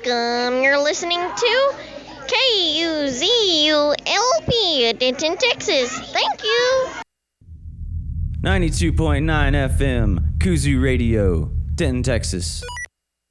welcome. You're listening to KUZULP, Denton, Texas. Thank you. 92.9 FM, Kuzu Radio, Denton, Texas.